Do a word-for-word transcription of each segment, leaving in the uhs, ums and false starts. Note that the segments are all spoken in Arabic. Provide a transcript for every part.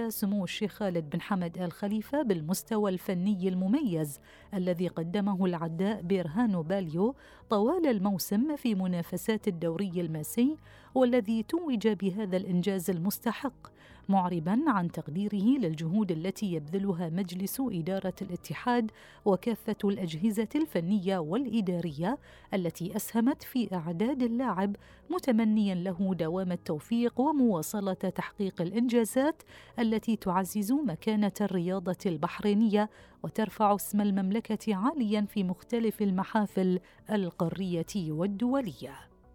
أكد سمو الشيخ خالد بن حمد آل خليفة بالمستوى الفني المميز الذي قدمه العداء بيرهانو باليو طوال الموسم في منافسات الدوري الماسي، والذي توج بهذا الإنجاز المستحق، معرباً عن تقديره للجهود التي يبذلها مجلس إدارة الاتحاد وكافة الأجهزة الفنية والإدارية التي أسهمت في إعداد اللاعب، متمنياً له دوام التوفيق ومواصلة تحقيق الإنجازات التي تعزز مكانة الرياضة البحرينية وترفع اسم المملكة عالياً في مختلف المحافل القارية والدولية.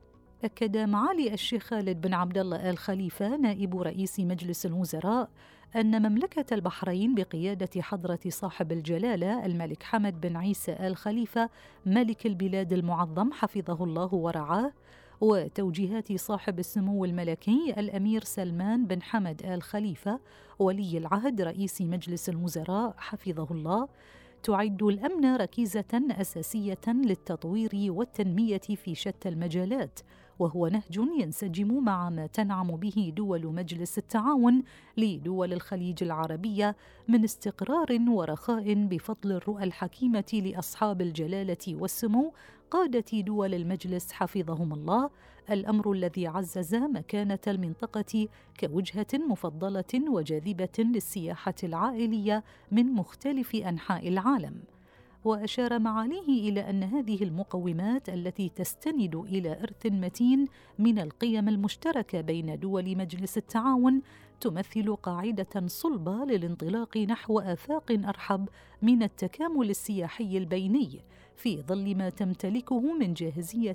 أكد معالي الشيخ خالد بن عبد الله آل خليفة نائب رئيس مجلس الوزراء أن مملكة البحرين بقيادة حضرة صاحب الجلالة الملك حمد بن عيسى آل خليفة ملك البلاد المعظم حفظه الله ورعاه، وتوجيهات صاحب السمو الملكي الأمير سلمان بن حمد آل خليفة ولي العهد رئيس مجلس الوزراء حفظه الله، تعد الأمن ركيزة أساسية للتطوير والتنمية في شتى المجالات، وهو نهج ينسجم مع ما تنعم به دول مجلس التعاون لدول الخليج العربية من استقرار ورخاء بفضل الرؤى الحكيمة لأصحاب الجلالة والسمو قادة دول المجلس حفظهم الله، الأمر الذي عزز مكانة المنطقة كوجهة مفضلة وجاذبة للسياحة العائلية من مختلف أنحاء العالم. وأشار معاليه إلى أن هذه المقومات التي تستند إلى إرث متين من القيم المشتركة بين دول مجلس التعاون تمثل قاعدة صلبة للانطلاق نحو آفاق أرحب من التكامل السياحي البيني، في ظل ما تمتلكه من جاهزية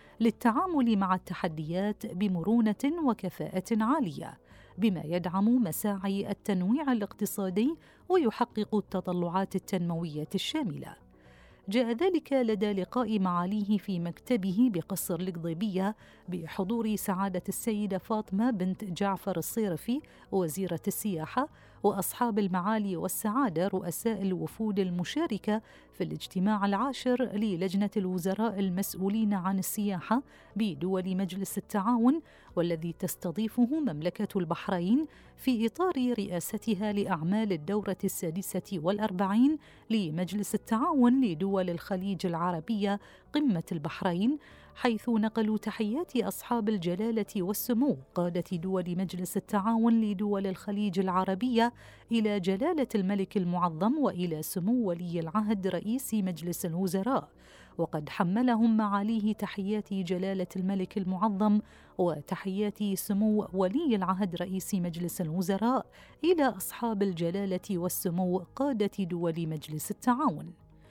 للتعامل مع التحديات بمرونة وكفاءة عالية، بما يدعم مساعي التنويع الاقتصادي ويحقق التطلعات التنموية الشاملة. جاء ذلك لدى لقاء معاليه في مكتبه بقصر القضيبية بحضور سعادة السيدة فاطمة بنت جعفر الصيرفي وزيرة السياحة وأصحاب المعالي والسعادة رؤساء الوفود المشاركة في الاجتماع العاشر للجنة الوزراء المسؤولين عن السياحة بدول مجلس التعاون، والذي تستضيفه مملكة البحرين في إطار رئاستها لأعمال الدورة السادسة والأربعين لمجلس التعاون لدول الخليج العربية قمة البحرين، حيث نقلوا تحيات أصحاب الجلالة والسمو قادة دول مجلس التعاون لدول الخليج العربية إلى جلالة الملك المعظم وإلى سمو ولي العهد رئيس مجلس الوزراء، وقد حملهم معاليه تحيات جلالة الملك المعظم وتحيات سمو ولي العهد رئيس مجلس الوزراء إلى أصحاب الجلالة والسمو قادة دول مجلس التعاون.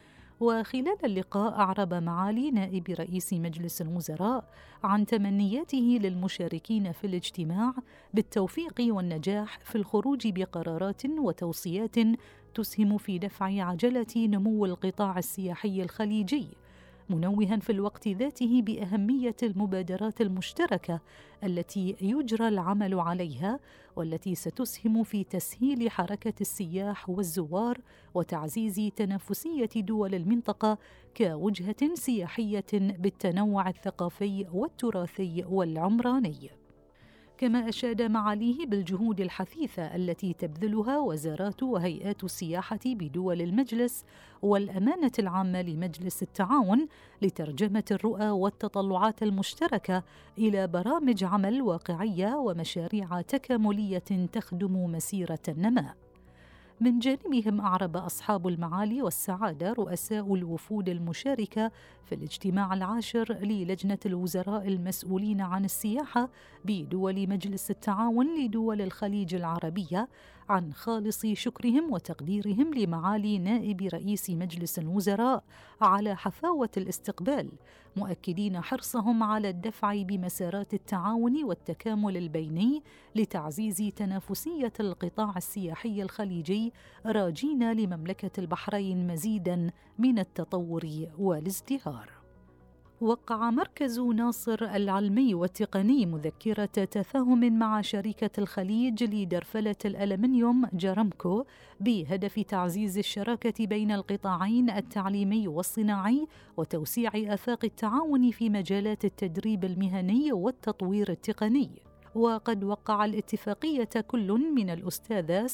وخلال اللقاء أعرب معالي نائب رئيس مجلس الوزراء عن تمنياته للمشاركين في الاجتماع بالتوفيق والنجاح في الخروج بقرارات وتوصيات تسهم في دفع عجلة نمو القطاع السياحي الخليجي، منوها في الوقت ذاته بأهمية المبادرات المشتركة التي يجرى العمل عليها، والتي ستسهم في تسهيل حركة السياح والزوار وتعزيز تنافسية دول المنطقة كوجهة سياحية بالتنوع الثقافي والتراثي والعمراني. كما أشاد معاليه بالجهود الحثيثة التي تبذلها وزارات وهيئات السياحة بدول المجلس والأمانة العامة لمجلس التعاون لترجمة الرؤى والتطلعات المشتركة إلى برامج عمل واقعية ومشاريع تكاملية تخدم مسيرة النماء. من جانبهم أعرب أصحاب المعالي والسعادة رؤساء الوفود المشاركة في الاجتماع العاشر للجنة الوزراء المسؤولين عن السياحة بدول مجلس التعاون لدول الخليج العربية عن خالص شكرهم وتقديرهم لمعالي نائب رئيس مجلس الوزراء على حفاوة الاستقبال، مؤكدين حرصهم على الدفع بمسارات التعاون والتكامل البيني لتعزيز تنافسية القطاع السياحي الخليجي، راجين لمملكة البحرين مزيداً من التطور والازدهار. وقع مركز ناصر العلمي والتقني مذكرة تفاهم مع شركة الخليج لدرفلة الألمنيوم جارامكو بهدف تعزيز الشراكة بين القطاعين التعليمي والصناعي وتوسيع آفاق التعاون في مجالات التدريب المهني والتطوير التقني. وقد وقع الاتفاقية كل من الأستاذة